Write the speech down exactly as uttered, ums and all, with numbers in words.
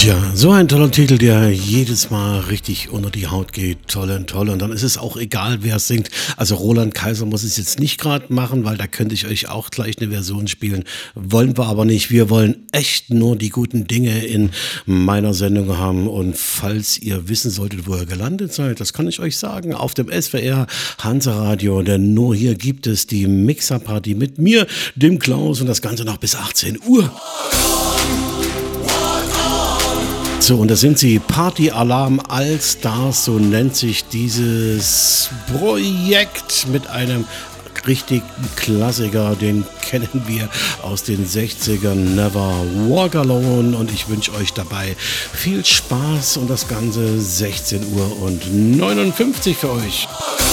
Ja, so ein toller Titel, der jedes Mal richtig unter die Haut geht. Toll und toll. Und dann ist es auch egal, wer es singt. Also Roland Kaiser muss es jetzt nicht gerade machen, weil da könnte ich euch auch gleich eine Version spielen. Wollen wir aber nicht. Wir wollen echt nur die guten Dinge in meiner Sendung haben. Und falls ihr wissen solltet, wo ihr gelandet seid, das kann ich euch sagen, auf dem S W R Hansa-Radio. Denn nur hier gibt es die Mixer-Party mit mir, dem Klaus, und das Ganze noch bis achtzehn Uhr. So, und da sind sie, Party Alarm Allstars, so nennt sich dieses Projekt mit einem richtigen Klassiker, den kennen wir aus den sechzigern, Never Walk Alone, und ich wünsche euch dabei viel Spaß und das Ganze sechzehn Uhr und neunundfünfzig für euch.